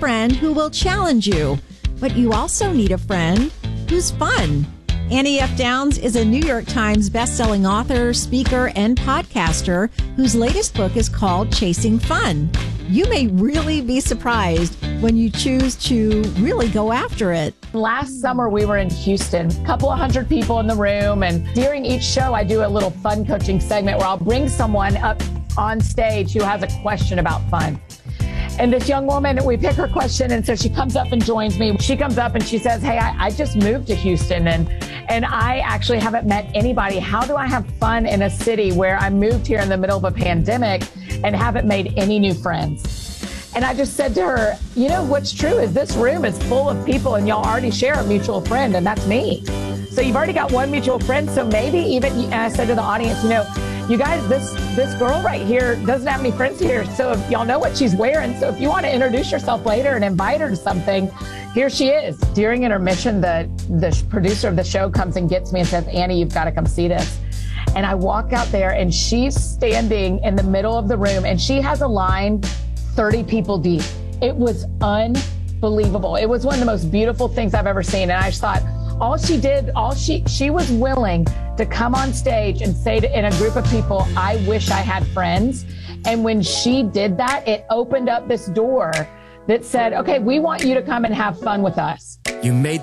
friend who will challenge you, but you also need a friend who's fun. Annie F. Downs is a New York Times bestselling author, speaker, and podcaster whose latest book is called Chasing Fun. You may really be surprised when you choose to really go after it. Last summer, we were in Houston, a couple of hundred people in the room. And during each show, I do a little fun coaching segment where I'll bring someone up on stage who has a question about fun. And this young woman, we pick her question, and so she comes up and joins me. She comes up and she says, hey, I just moved to Houston, and I actually haven't met anybody. How do I have fun in a city where I moved here in the middle of a pandemic and haven't made any new friends? And I just said to her, you know, what's true is this room is full of people, and y'all already share a mutual friend, and that's me. So you've already got one mutual friend. So maybe even, and I said to the audience, you know, you guys, this girl right here doesn't have any friends here. So if y'all know what she's wearing. So if you want to introduce yourself later and invite her to something, here she is. During intermission, the producer of the show comes and gets me and says, Annie, you've got to come see this. And I walk out there, and she's standing in the middle of the room, and she has a line 30 people deep. It was unbelievable. It was one of the most beautiful things I've ever seen. And I just thought, she was willing to come on stage and say in a group of people, I wish I had friends. And when she did that, it opened up this door that said, okay, we want you to come and have fun with us. You made